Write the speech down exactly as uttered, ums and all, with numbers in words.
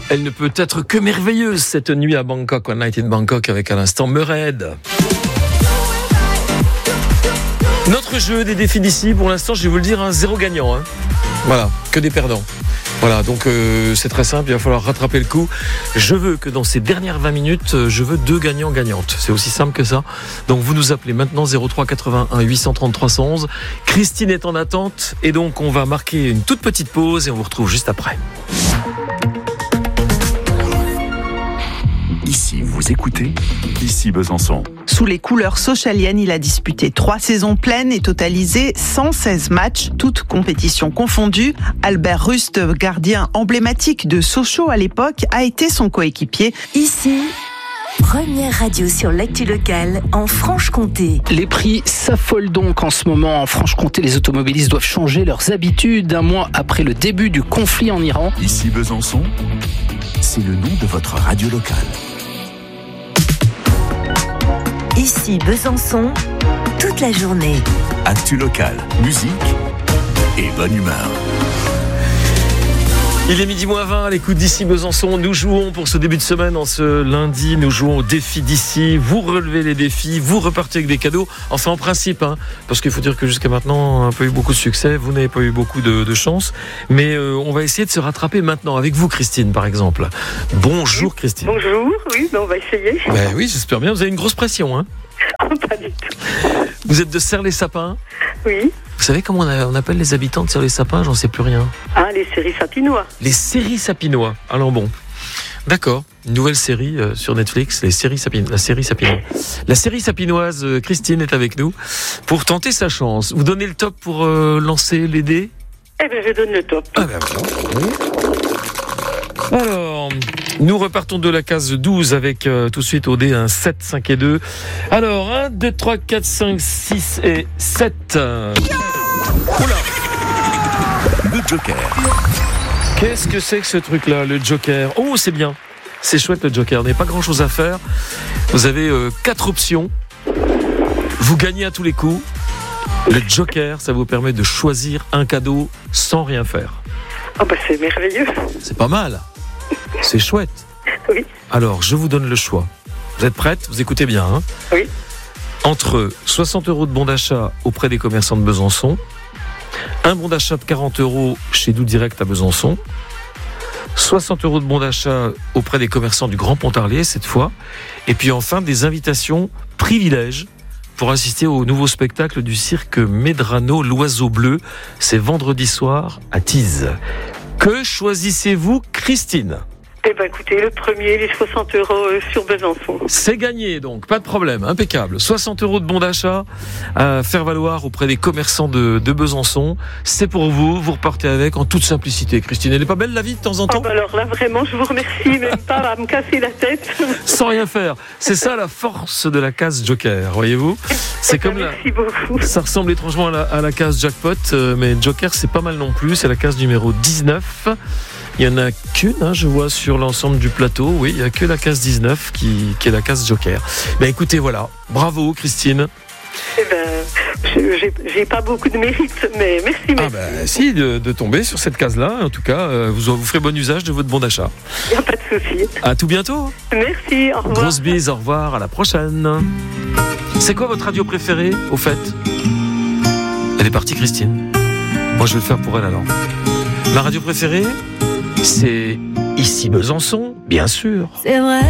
Elle ne peut être que merveilleuse cette nuit à Bangkok, One Night in Bangkok, avec à l'instant Murad. Notre jeu des défis d'ici, pour l'instant, je vais vous le dire, un zéro gagnant. Hein. Voilà, que des perdants. Voilà, donc euh, c'est très simple, il va falloir rattraper le coup. Je veux que dans ces dernières vingt minutes, je veux deux gagnants-gagnantes. C'est aussi simple que ça. Donc vous nous appelez maintenant zéro trois quatre-vingt-un huit cent trente trois cent onze. Christine est en attente et donc on va marquer une toute petite pause et on vous retrouve juste après. Ici, vous écoutez, ici Besançon. Sous les couleurs sochaliennes, il a disputé trois saisons pleines et totalisé cent seize matchs, toutes compétitions confondues. Albert Rust, gardien emblématique de Sochaux à l'époque, a été son coéquipier. Ici, première radio sur l'actu locale en Franche-Comté. Les prix s'affolent donc en ce moment en Franche-Comté. Les automobilistes doivent changer leurs habitudes un mois après le début du conflit en Iran. Ici Besançon, c'est le nom de votre radio locale. Ici Besançon, toute la journée. Actu locale, musique et bonne humeur. Il est midi moins vingt à l'écoute d'Ici Besançon. Nous jouons pour ce début de semaine, en ce lundi, nous jouons au défi d'ici. Vous relevez les défis, vous repartez avec des cadeaux. Enfin, en principe, hein, parce qu'il faut dire que jusqu'à maintenant, on n'a pas eu beaucoup de succès, vous n'avez pas eu beaucoup de, de chance. Mais euh, on va essayer de se rattraper maintenant, avec vous, Christine, par exemple. Bonjour, oui. Christine. Bonjour, oui, ben on va essayer. Ben oui, j'espère bien. Vous avez une grosse pression, hein? Pas du tout. Vous êtes de Serres-les-Sapins? Oui. Vous savez comment on, a, on appelle les habitants de Serres-les-Sapins? J'en sais plus rien. Ah, les séries Sapinois. Les séries Sapinois. Alors bon. D'accord. Une nouvelle série euh, sur Netflix, les séries Sapinois. La série Sapinois. La série sapinoise, euh, Christine est avec nous pour tenter sa chance. Vous donnez le top pour euh, lancer les dés? Eh bien, je donne le top. Ah ben voilà. Alors, nous repartons de la case douze avec euh, tout de suite au dé un sept, cinq et deux. Alors, un, deux, trois, quatre, cinq, six et sept. Oula! Le Joker. Qu'est-ce que c'est que ce truc-là, le Joker? Oh, c'est bien. C'est chouette, le Joker. Il n'y a pas grand-chose à faire. Vous avez euh, quatre options. Vous gagnez à tous les coups. Le Joker, ça vous permet de choisir un cadeau sans rien faire. Oh, ben c'est merveilleux. C'est pas mal. C'est chouette. Oui. Alors, je vous donne le choix. Vous êtes prête? Vous écoutez bien, hein? Oui. Entre soixante euros de bon d'achat auprès des commerçants de Besançon, un bon d'achat de quarante euros chez Doux Direct à Besançon, soixante euros de bon d'achat auprès des commerçants du Grand Pontarlier cette fois, et puis enfin des invitations privilèges pour assister au nouveau spectacle du cirque Medrano, l'Oiseau Bleu. C'est vendredi soir à Tise. Que choisissez-vous, Christine? Eh bien, écoutez, le premier, les soixante euros sur Besançon. C'est gagné, donc, pas de problème, impeccable. soixante euros de bon d'achat à faire valoir auprès des commerçants de, de Besançon. C'est pour vous, vous repartez avec en toute simplicité. Christine, elle est pas belle la vie de temps en temps? Oh, ben alors là, vraiment, je vous remercie, même pas à me casser la tête. Sans rien faire. C'est ça la force de la case Joker, voyez-vous? C'est comme la... Merci beaucoup. Ça ressemble étrangement à la, à la case Jackpot, euh, mais Joker, c'est pas mal non plus. C'est la case numéro dix-neuf. Il n'y en a qu'une, hein, je vois, sur l'ensemble du plateau. Oui, il n'y a que la case dix-neuf qui, qui est la case Joker. Ben écoutez, voilà. Bravo, Christine. Eh ben, je, j'ai, j'ai pas beaucoup de mérite, mais merci, merci. Ah ben si, de, de tomber sur cette case-là. En tout cas, euh, vous, vous ferez bon usage de votre bon d'achat. Il n'y a pas de souci. À tout bientôt. Merci, au revoir. Grosse bise, au revoir, à la prochaine. C'est quoi votre radio préférée, au fait? Elle est partie, Christine. Moi, je vais le faire pour elle, alors. La radio préférée, c'est Ici Besançon, bien sûr. C'est vrai.